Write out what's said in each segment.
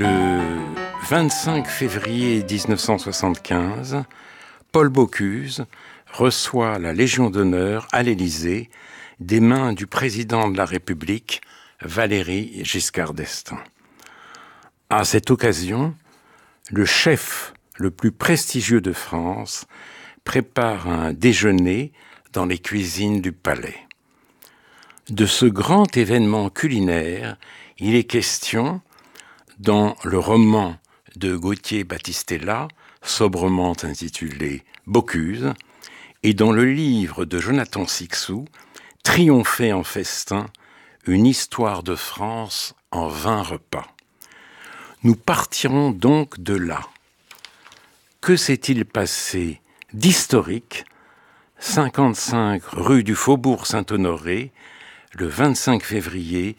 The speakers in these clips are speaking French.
Le 25 février 1975, Paul Bocuse reçoit la Légion d'honneur à l'Élysée des mains du président de la République, Valéry Giscard d'Estaing. À cette occasion, le chef le plus prestigieux de France prépare un déjeuner dans les cuisines du palais. De ce grand événement culinaire, il est question dans le roman de Gauthier Battistella, sobrement intitulé « Bocuse », et dans le livre de Jonathan Sixou, « Triompher en festin, une histoire de France en 20 repas ». Nous partirons donc de là. Que s'est-il passé d'historique, 55 rue du Faubourg Saint-Honoré, le 25 février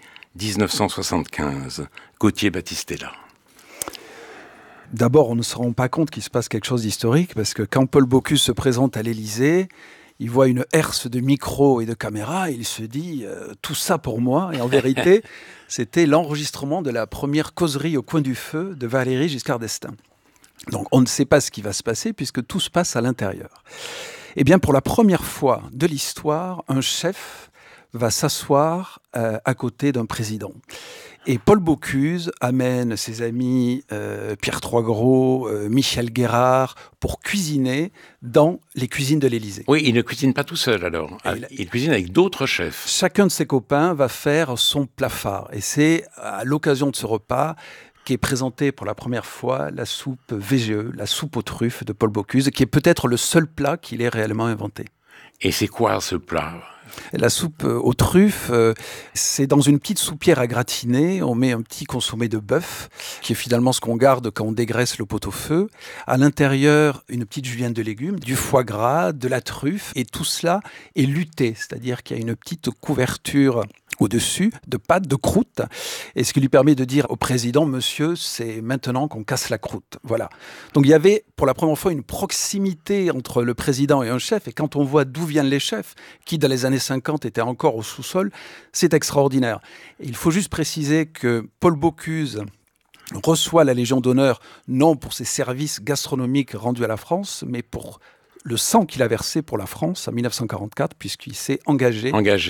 1975, Gauthier Battistella. D'abord, on ne se rend pas compte qu'il se passe quelque chose d'historique, parce que quand Paul Bocuse se présente à l'Élysée, il voit une herse de micros et de caméras, et il se dit tout ça pour moi. Et en vérité, c'était l'enregistrement de la première causerie au coin du feu de Valéry Giscard d'Estaing. Donc on ne sait pas ce qui va se passer, puisque tout se passe à l'intérieur. Eh bien, pour la première fois de l'histoire, un chef va s'asseoir à côté d'un président. Et Paul Bocuse amène ses amis Pierre Troisgros, Michel Guérard pour cuisiner dans les cuisines de l'Élysée. Oui, il ne cuisine pas tout seul alors. Il cuisine avec d'autres chefs. Chacun de ses copains va faire son plat phare. Et c'est à l'occasion de ce repas qu'est présentée pour la première fois la soupe VGE, la soupe aux truffes de Paul Bocuse, qui est peut-être le seul plat qu'il ait réellement inventé. Et c'est quoi ce plat ? La soupe aux truffes, c'est dans une petite soupière à gratiner. On met un petit consommé de bœuf, qui est finalement ce qu'on garde quand on dégraisse le pot-au-feu. À l'intérieur, une petite julienne de légumes, du foie gras, de la truffe. Et tout cela est luté, c'est-à-dire qu'il y a une petite couverture au-dessus de pâte, de croûte. Et ce qui lui permet de dire au président, monsieur, c'est maintenant qu'on casse la croûte. Voilà. Donc il y avait pour la première fois une proximité entre le président et un chef. Et quand on voit d'où viennent les chefs, qui dans les années 50 étaient encore au sous-sol, c'est extraordinaire. Et il faut juste préciser que Paul Bocuse reçoit la Légion d'honneur, non pour ses services gastronomiques rendus à la France, mais pour le sang qu'il a versé pour la France en 1944, puisqu'il s'est engagé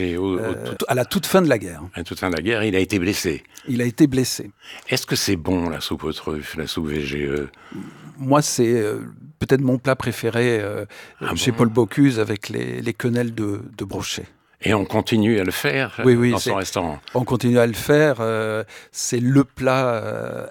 à la toute fin de la guerre. À la toute fin de la guerre, il a été blessé. Il a été blessé. Est-ce que c'est bon, la soupe aux truffes, la soupe VGE ? Moi, c'est peut-être mon plat préféré chez Paul Bocuse, avec les quenelles de brochet. Et on continue à le faire oui, dans son restaurant. On continue à le faire. C'est le plat